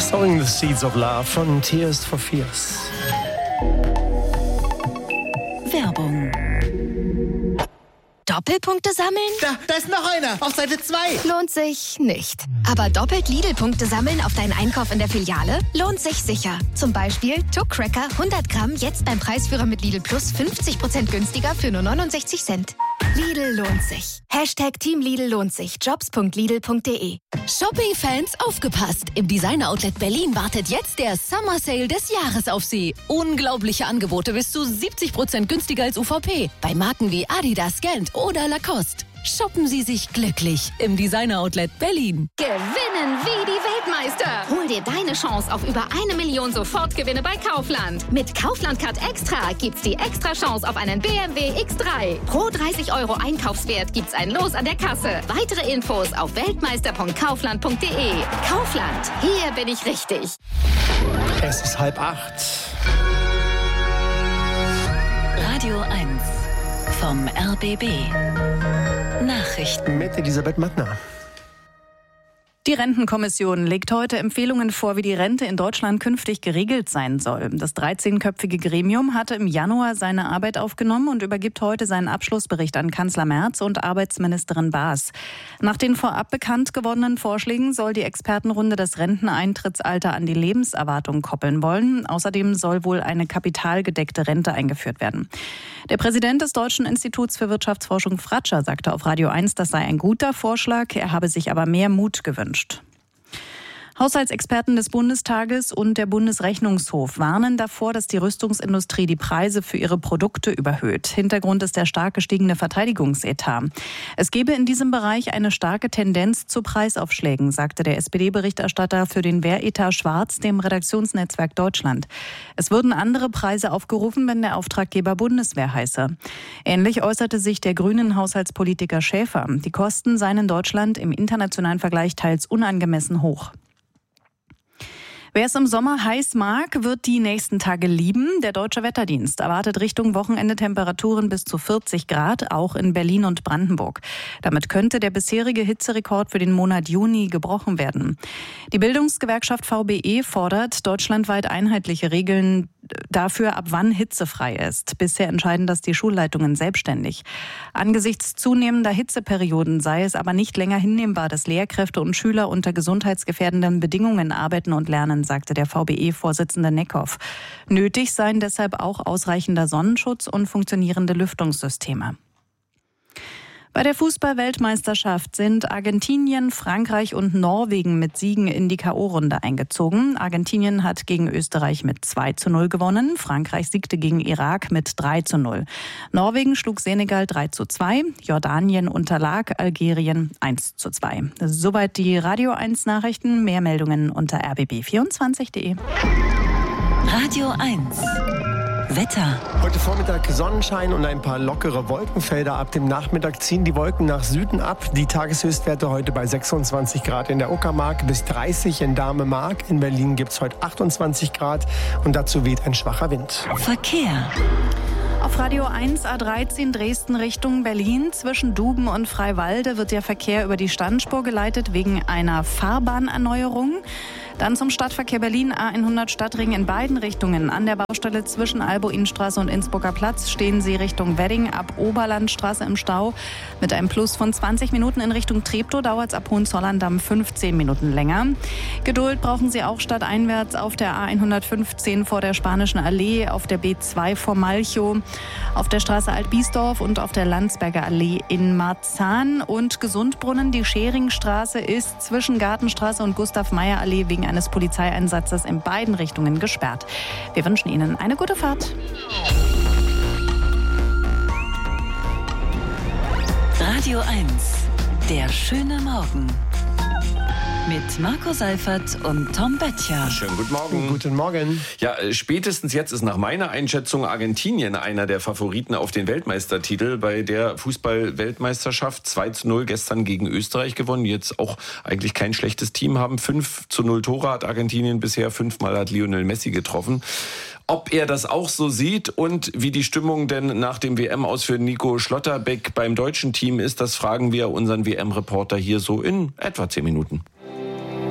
Sowing the Seeds of Love von Tears for Fears. Werbung. Doppelpunkte sammeln? Da ist noch einer, auf Seite 2. Lohnt sich nicht. Aber doppelt Lidl-Punkte sammeln auf deinen Einkauf in der Filiale? Lohnt sich sicher. Zum Beispiel Tuck Cracker 100 Gramm jetzt beim Preisführer mit Lidl Plus 50% günstiger für nur 69 Cent. Lidl lohnt sich. Hashtag Team Lidl lohnt sich. Jobs.lidl.de. Shopping-Fans, aufgepasst! Im Designer-Outlet Berlin wartet jetzt der Summer Sale des Jahres auf Sie. Unglaubliche Angebote bis zu 70% günstiger als UVP. Bei Marken wie Adidas, Gant oder Lacoste. Shoppen Sie sich glücklich im Designer-Outlet Berlin. Gewinnen wie die Weltmeister. Hol dir deine Chance auf über 1 Million Sofortgewinne bei Kaufland. Mit Kaufland Card Extra gibt's die extra Chance auf einen BMW X3. Pro 30 € Einkaufswert gibt's ein Los an der Kasse. Weitere Infos auf weltmeister.kaufland.de. Kaufland, hier bin ich richtig. Es ist 7:30. Radio 1 vom RBB. Nachrichten Mit Elisabeth Mattner. Die Rentenkommission legt heute Empfehlungen vor, wie die Rente in Deutschland künftig geregelt sein soll. Das 13-köpfige Gremium hatte im Januar seine Arbeit aufgenommen und übergibt heute seinen Abschlussbericht an Kanzler Merz und Arbeitsministerin Baas. Nach den vorab bekannt gewordenen Vorschlägen soll die Expertenrunde das Renteneintrittsalter an die Lebenserwartung koppeln wollen. Außerdem soll wohl eine kapitalgedeckte Rente eingeführt werden. Der Präsident des Deutschen Instituts für Wirtschaftsforschung Fratscher sagte auf Radio 1, das sei ein guter Vorschlag, er habe sich aber mehr Mut gewünscht. Haushaltsexperten des Bundestages und der Bundesrechnungshof warnen davor, dass die Rüstungsindustrie die Preise für ihre Produkte überhöht. Hintergrund ist der stark gestiegene Verteidigungsetat. Es gebe in diesem Bereich eine starke Tendenz zu Preisaufschlägen, sagte der SPD-Berichterstatter für den Wehretat Schwarz dem Redaktionsnetzwerk Deutschland. Es würden andere Preise aufgerufen, wenn der Auftraggeber Bundeswehr heiße. Ähnlich äußerte sich der grünen Haushaltspolitiker Schäfer. Die Kosten seien in Deutschland im internationalen Vergleich teils unangemessen hoch. Wer es im Sommer heiß mag, wird die nächsten Tage lieben. Der Deutsche Wetterdienst erwartet Richtung Wochenende Temperaturen bis zu 40 Grad, auch in Berlin und Brandenburg. Damit könnte der bisherige Hitzerekord für den Monat Juni gebrochen werden. Die Bildungsgewerkschaft VBE fordert deutschlandweit einheitliche Regeln dafür, ab wann hitzefrei ist. Bisher entscheiden das die Schulleitungen selbstständig. Angesichts zunehmender Hitzeperioden sei es aber nicht länger hinnehmbar, dass Lehrkräfte und Schüler unter gesundheitsgefährdenden Bedingungen arbeiten und lernen, sagte der VBE-Vorsitzende Neckhoff. Nötig seien deshalb auch ausreichender Sonnenschutz und funktionierende Lüftungssysteme. Bei der Fußball-Weltmeisterschaft sind Argentinien, Frankreich und Norwegen mit Siegen in die K.O.-Runde eingezogen. Argentinien hat gegen Österreich mit 2:0 gewonnen. Frankreich siegte gegen Irak mit 3:0. Norwegen schlug Senegal 3:2. Jordanien unterlag Algerien 1:2. Soweit die Radio 1 Nachrichten. Mehr Meldungen unter rbb24.de. Radio 1 Wetter. Heute Vormittag Sonnenschein und ein paar lockere Wolkenfelder. Ab dem Nachmittag ziehen die Wolken nach Süden ab. Die Tageshöchstwerte heute bei 26 Grad in der Uckermark bis 30 in Dahme-Mark. In Berlin gibt es heute 28 Grad und dazu weht ein schwacher Wind. Verkehr. Auf Radio 1 A13 Dresden Richtung Berlin zwischen Duben und Freiwalde wird der Verkehr über die Standspur geleitet wegen einer Fahrbahnerneuerung. Dann zum Stadtverkehr Berlin A100 Stadtring in beiden Richtungen. An der Baustelle zwischen Albo-Innenstraße und Innsbrucker Platz stehen Sie Richtung Wedding ab Oberlandstraße im Stau. Mit einem Plus von 20 Minuten in Richtung Treptow dauert es ab Hohenzollern-Damm 15 Minuten länger. Geduld brauchen Sie auch stadteinwärts auf der A115 vor der Spanischen Allee, auf der B2 vor Malchow, auf der Straße Alt-Biesdorf und auf der Landsberger Allee in Marzahn. Und Gesundbrunnen, die Scheringstraße ist zwischen Gartenstraße und Gustav-Meyer-Allee wegen eines Polizeieinsatzes in beiden Richtungen gesperrt. Wir wünschen Ihnen eine gute Fahrt. Radio 1, der schöne Morgen. Mit Marco Seifert und Tom Böttcher. Schönen guten Morgen. Guten Morgen. Ja, spätestens jetzt ist nach meiner Einschätzung Argentinien einer der Favoriten auf den Weltmeistertitel bei der Fußball-Weltmeisterschaft. 2:0 gestern gegen Österreich gewonnen. Jetzt auch eigentlich kein schlechtes Team haben. 5:0 Tore hat Argentinien bisher. 5-mal hat Lionel Messi getroffen. Ob er das auch so sieht und wie die Stimmung denn nach dem WM-Aus für Nico Schlotterbeck beim deutschen Team ist, das fragen wir unseren WM-Reporter hier so in etwa 10 Minuten.